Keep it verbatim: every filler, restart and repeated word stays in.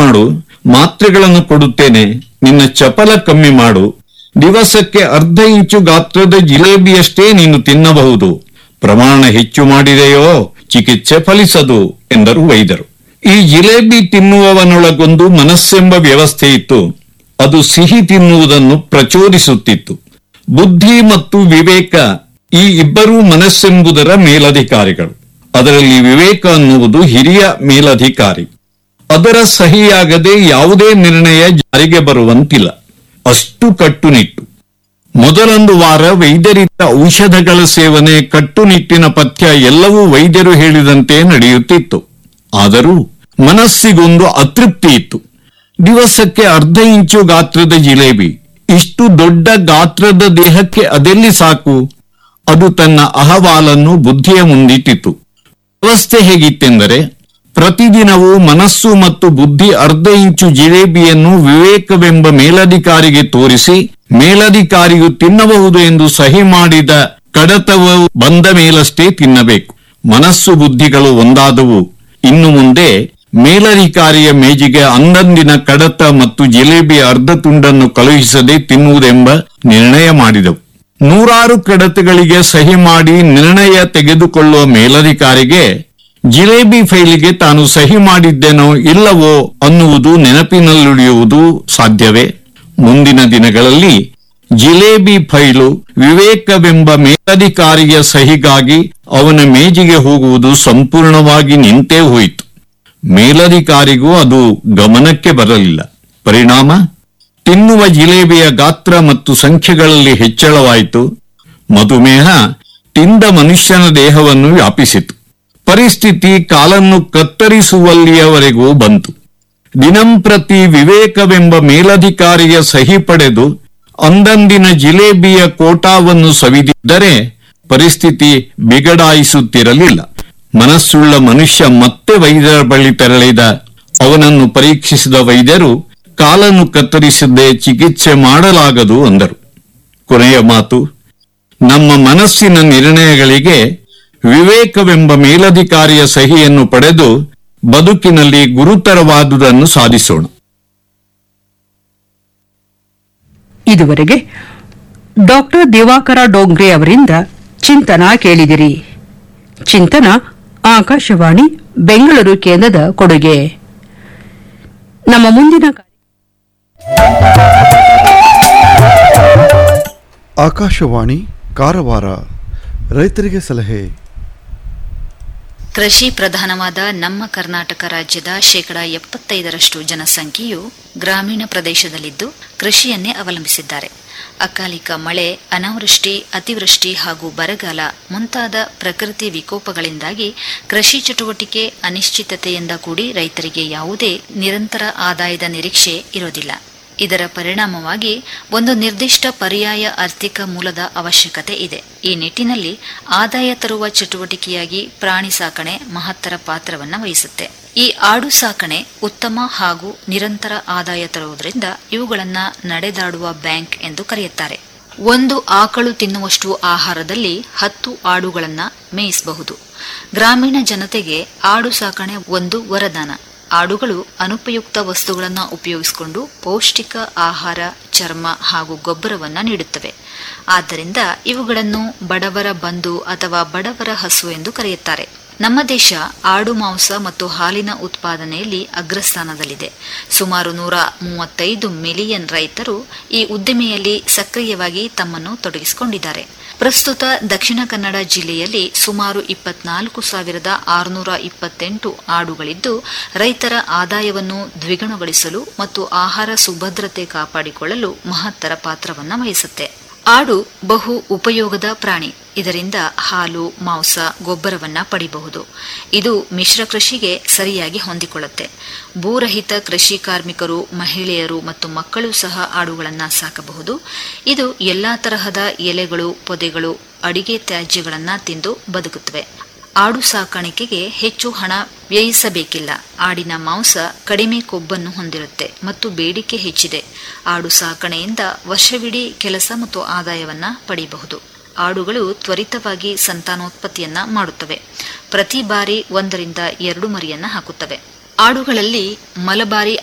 ಮಾಡು, ಮಾತ್ರೆಗಳನ್ನು ಕೊಡುತ್ತೇನೆ, ನಿನ್ನ ಚಪಲ ಕಮ್ಮಿ ಮಾಡು, ದಿವಸಕ್ಕೆ ಅರ್ಧ ಇಂಚು ಗಾತ್ರದ ಜಿಲೇಬಿಯಷ್ಟೇ ನೀನು ತಿನ್ನಬಹುದು, ಪ್ರಮಾಣ ಹೆಚ್ಚು ಮಾಡಿದೆಯೋ ಚಿಕಿತ್ಸೆ ಫಲಿಸದು ಎಂದರು ವೈದ್ಯರು. ಈ ಜಿಲೇಬಿ ತಿನ್ನುವವನೊಳಗೊಂದು ಮನಸ್ಸೆಂಬ ವ್ಯವಸ್ಥೆ ಇತ್ತು. ಅದು ಸಿಹಿ ತಿನ್ನುವುದನ್ನು ಪ್ರಚೋದಿಸುತ್ತಿತ್ತು. ಬುದ್ಧಿ ಮತ್ತು ವಿವೇಕ ಈ ಇಬ್ಬರೂ ಮನಸ್ಸೆಂಬುದರ ಮೇಲಧಿಕಾರಿಗಳು. ಅದರಲ್ಲಿ ವಿವೇಕ ಅನ್ನುವುದು ಹಿರಿಯ ಮೇಲಧಿಕಾರಿ. ಅದರ ಸಹಿಯಾಗದೆ ಯಾವುದೇ ನಿರ್ಣಯ ಜಾರಿಗೆ ಬರುವಂತಿಲ್ಲ. ಅಷ್ಟು ಕಟ್ಟುನಿಟ್ಟು. ಮೊದಲೊಂದು ವಾರ ವೈದ್ಯರಿದ್ದ ಔಷಧಗಳ ಸೇವನೆ, ಕಟ್ಟುನಿಟ್ಟಿನ ಪಥ್ಯ ಎಲ್ಲವೂ ವೈದ್ಯರು ಹೇಳಿದಂತೆ ನಡೆಯುತ್ತಿತ್ತು. ಆದರೂ ಮನಸ್ಸಿಗೊಂದು ಅತೃಪ್ತಿ ಇತ್ತು. ದಿವಸಕ್ಕೆ ಅರ್ಧ ಇಂಚು ಗಾತ್ರದ ಜಿಲೇಬಿ, ಇಷ್ಟು ದೊಡ್ಡ ಗಾತ್ರದ ದೇಹಕ್ಕೆ ಅದೆಲ್ಲಿ ಸಾಕು? ಅದು ತನ್ನ ಅಹವಾಲನ್ನು ಬುದ್ಧಿಯ ಮುಂದಿಟ್ಟಿತು. ವ್ಯವಸ್ಥೆ ಹೇಗಿತ್ತೆಂದರೆ, ಪ್ರತಿದಿನವೂ ಮನಸ್ಸು ಮತ್ತು ಬುದ್ಧಿ ಅರ್ಧ ಇಂಚು ಜಿಲೇಬಿಯನ್ನು ವಿವೇಕವೆಂಬ ಮೇಲಧಿಕಾರಿಗೆ ತೋರಿಸಿ, ಮೇಲಧಿಕಾರಿಯು ತಿನ್ನಬಹುದು ಎಂದು ಸಹಿ ಮಾಡಿದ ಕಡತವು ಬಂದ ಮೇಲಷ್ಟೇ ತಿನ್ನಬೇಕು. ಮನಸ್ಸು ಬುದ್ಧಿಗಳು ಒಂದಾದವು. ಇನ್ನು ಮುಂದೆ ಮೇಲಧಿಕಾರಿಯ ಮೇಜಿಗೆ ಅಂದಂದಿನ ಕಡತ ಮತ್ತು ಜಿಲೇಬಿಯ ಅರ್ಧ ತುಂಡನ್ನು ಕಳುಹಿಸದೆ ತಿನ್ನುವುದೆಂಬ ನಿರ್ಣಯ ಮಾಡಿದವು. ನೂರಾರು ಕಡತಗಳಿಗೆ ಸಹಿ ಮಾಡಿ ನಿರ್ಣಯ ತೆಗೆದುಕೊಳ್ಳುವ ಮೇಲಧಿಕಾರಿಗೆ ಜಿಲೇಬಿ ಫೈಲಿಗೆ ತಾನು ಸಹಿ ಮಾಡಿದ್ದೇನೋ ಇಲ್ಲವೋ ಅನ್ನುವುದು ನೆನಪಿನಲ್ಲುಳಿಯುವುದು ಸಾಧ್ಯವೇ? ಮುಂದಿನ ದಿನಗಳಲ್ಲಿ ಜಿಲೇಬಿ ಫೈಲು ವಿವೇಕವೆಂಬ ಮೇಲಧಿಕಾರಿಯ ಸಹಿಗಾಗಿ ಅವನ ಮೇಜಿಗೆ ಹೋಗುವುದು ಸಂಪೂರ್ಣವಾಗಿ ನಿಂತೇ ಹೋಯಿತು. ಮೇಲಧಿಕಾರಿಗೂ ಅದು ಗಮನಕ್ಕೆ ಬರಲಿಲ್ಲ. ಪರಿಣಾಮ, ತಿನ್ನುವ ಜಿಲೇಬಿಯ ಗಾತ್ರ ಮತ್ತು ಸಂಖ್ಯೆಗಳಲ್ಲಿ ಹೆಚ್ಚಳವಾಯಿತು. ಮಧುಮೇಹ ತಿಂದ ಮನುಷ್ಯನ ದೇಹವನ್ನು ವ್ಯಾಪಿಸಿತು. ಪರಿಸ್ಥಿತಿ ಕಾಲನ್ನು ಕತ್ತರಿಸುವಲ್ಲಿಯವರೆಗೂ ಬಂತು. ದಿನಂಪ್ರತಿ ವಿವೇಕವೆಂಬ ಮೇಲಧಿಕಾರಿಯ ಸಹಿ ಪಡೆದು ಅಂದಂದಿನ ಜಿಲೇಬಿಯ ಕೋಟಾವನ್ನು ಸವಿದಿದ್ದರೆ ಪರಿಸ್ಥಿತಿ ಬಿಗಡಾಯಿಸುತ್ತಿರಲಿಲ್ಲ. ಮನಸ್ಸುಳ್ಳ ಮನುಷ್ಯ ಮತ್ತೆ ವೈದ್ಯರ ಬಳಿ ತೆರಳಿದ. ಅವನನ್ನು ಪರೀಕ್ಷಿಸಿದ ವೈದ್ಯರು ಕಾಲನ್ನು ಕತ್ತರಿಸದೆ ಚಿಕಿತ್ಸೆ ಮಾಡಲಾಗದು ಅಂದರು. ಕೊನೆಯ ಮಾತು, ನಮ್ಮ ಮನಸ್ಸಿನ ನಿರ್ಣಯಗಳಿಗೆ ವಿವೇಕವೆಂಬ ಮೇಲಧಿಕಾರಿಯ ಸಹಿಯನ್ನು ಪಡೆದು ಬದುಕಿನಲ್ಲಿ ಗುರುತರವಾದುದನ್ನು ಸಾಧಿಸೋಣ. ಇದುವರೆಗೆ ಡಾಕ್ಟರ್ ದಿವಾಕರ ಡೋಂಗ್ರೆ ಅವರಿಂದ ಚಿಂತನ ಕೇಳಿದಿರಿ. ಚಿಂತನ ಆಕಾಶವಾಣಿ ಬೆಂಗಳೂರು ಕೇಂದ್ರದ ಕೊಡುಗೆ. ನಮ್ಮ ಮುಂದಿನ ಆಕಾಶವಾಣಿ ಕಾರವಾರ ರೈತರಿಗೆ ಸಲಹೆ. ಕೃಷಿ ಪ್ರಧಾನವಾದ ನಮ್ಮ ಕರ್ನಾಟಕ ರಾಜ್ಯದ ಶೇಕಡಾ ಎಪ್ಪತ್ತೈದರಷ್ಟು ಜನಸಂಖ್ಯೆಯು ಗ್ರಾಮೀಣ ಪ್ರದೇಶದಲ್ಲಿದ್ದು ಕೃಷಿಯನ್ನೇ ಅವಲಂಬಿಸಿದ್ದಾರೆ. ಅಕಾಲಿಕ ಮಳೆ, ಅನಾವೃಷ್ಟಿ, ಅತಿವೃಷ್ಟಿ ಹಾಗೂ ಬರಗಾಲ ಮುಂತಾದ ಪ್ರಕೃತಿ ವಿಕೋಪಗಳಿಂದಾಗಿ ಕೃಷಿ ಚಟುವಟಿಕೆ ಅನಿಶ್ಚಿತತೆಯಿಂದ ಕೂಡಿ ರೈತರಿಗೆ ಯಾವುದೇ ನಿರಂತರ ಆದಾಯದ ನಿರೀಕ್ಷೆ ಇರೋದಿಲ್ಲ. ಇದರ ಪರಿಣಾಮವಾಗಿ ಒಂದು ನಿರ್ದಿಷ್ಟ ಪರ್ಯಾಯ ಆರ್ಥಿಕ ಮೂಲದ ಅವಶ್ಯಕತೆ ಇದೆ. ಈ ನಿಟ್ಟಿನಲ್ಲಿ ಆದಾಯ ತರುವ ಚಟುವಟಿಕೆಯಾಗಿ ಪ್ರಾಣಿ ಸಾಕಣೆ ಮಹತ್ತರ ಪಾತ್ರವನ್ನು ವಹಿಸುತ್ತೆ. ಈ ಆಡು ಸಾಕಣೆ ಉತ್ತಮ ಹಾಗೂ ನಿರಂತರ ಆದಾಯ ತರುವುದರಿಂದ ಇವುಗಳನ್ನು ನಡೆದಾಡುವ ಬ್ಯಾಂಕ್ ಎಂದು ಕರೆಯುತ್ತಾರೆ. ಒಂದು ಆಕಳು ತಿನ್ನುವಷ್ಟು ಆಹಾರದಲ್ಲಿ ಹತ್ತು ಆಡುಗಳನ್ನು ಮೇಯಿಸಬಹುದು. ಗ್ರಾಮೀಣ ಜನತೆಗೆ ಆಡು ಸಾಕಣೆ ಒಂದು ವರದಾನ. ಆಡುಗಳು ಅನುಪಯುಕ್ತ ವಸ್ತುಗಳನ್ನು ಉಪಯೋಗಿಸಿಕೊಂಡು ಪೌಷ್ಟಿಕ ಆಹಾರ, ಚರ್ಮ ಹಾಗೂ ಗೊಬ್ಬರವನ್ನು ನೀಡುತ್ತವೆ. ಆದ್ದರಿಂದ ಇವುಗಳನ್ನು ಬಡವರ ಬಂಧು ಅಥವಾ ಬಡವರ ಹಸು ಎಂದು ಕರೆಯುತ್ತಾರೆ. ನಮ್ಮ ದೇಶ ಆಡು ಮಾಂಸ ಮತ್ತು ಹಾಲಿನ ಉತ್ಪಾದನೆಯಲ್ಲಿ ಅಗ್ರಸ್ಥಾನದಲ್ಲಿದೆ. ಸುಮಾರು ನೂರ ಮೂವತ್ತೈದು ಮಿಲಿಯನ್ ರೈತರು ಈ ಉದ್ದಿಮೆಯಲ್ಲಿ ಸಕ್ರಿಯವಾಗಿ ತಮ್ಮನ್ನು ತೊಡಗಿಸಿಕೊಂಡಿದ್ದಾರೆ. ಪ್ರಸ್ತುತ ದಕ್ಷಿಣ ಕನ್ನಡ ಜಿಲ್ಲೆಯಲ್ಲಿ ಸುಮಾರು ಇಪ್ಪತ್ನಾಲ್ಕು ಸಾವಿರದ ಆರುನೂರ ಇಪ್ಪತ್ತೆಂಟು ಆಡುಗಳಿದ್ದು ರೈತರ ಆದಾಯವನ್ನು ದ್ವಿಗುಣಗೊಳಿಸಲು ಮತ್ತು ಆಹಾರ ಸುಭದ್ರತೆ ಕಾಪಾಡಿಕೊಳ್ಳಲು ಮಹತ್ತರ ಪಾತ್ರವನ್ನು ವಹಿಸುತ್ತೆ. ಆಡು ಬಹು ಉಪಯೋಗದ ಪ್ರಾಣಿ. ಇದರಿಂದ ಹಾಲು, ಮಾಂಸ, ಗೊಬ್ಬರವನ್ನ ಪಡೆಯಬಹುದು. ಇದು ಮಿಶ್ರ ಕೃಷಿಗೆ ಸರಿಯಾಗಿ ಹೊಂದಿಕೊಳ್ಳುತ್ತೆ. ಭೂರಹಿತ ಕೃಷಿ ಕಾರ್ಮಿಕರು, ಮಹಿಳೆಯರು ಮತ್ತು ಮಕ್ಕಳು ಸಹ ಆಡುಗಳನ್ನು ಸಾಕಬಹುದು. ಇದು ಎಲ್ಲಾ ತರಹದ ಎಲೆಗಳು, ಪೊದೆಗಳು, ಅಡಿಗೆ ತ್ಯಾಜ್ಯಗಳನ್ನು ತಿಂದು ಬದುಕುತ್ತವೆ. ಆಡು ಸಾಕಾಣಿಕೆಗೆ ಹೆಚ್ಚು ಹಣ ವ್ಯಯಿಸಬೇಕಿಲ್ಲ. ಆಡಿನ ಮಾಂಸ ಕಡಿಮೆ ಕೊಬ್ಬನ್ನು ಹೊಂದಿರುತ್ತೆ ಮತ್ತು ಬೇಡಿಕೆ ಹೆಚ್ಚಿದೆ. ಆಡು ಸಾಕಣೆಯಿಂದ ವರ್ಷವಿಡೀ ಕೆಲಸ ಮತ್ತು ಆದಾಯವನ್ನ ಪಡೆಯಬಹುದು. ಆಡುಗಳು ತ್ವರಿತವಾಗಿ ಸಂತಾನೋತ್ಪತ್ತಿಯನ್ನ ಮಾಡುತ್ತವೆ. ಪ್ರತಿ ಬಾರಿ ಒಂದರಿಂದ ಎರಡು ಮರಿಯನ್ನ ಹಾಕುತ್ತವೆ. ಆಡುಗಳಲ್ಲಿ ಮಲಬಾರಿ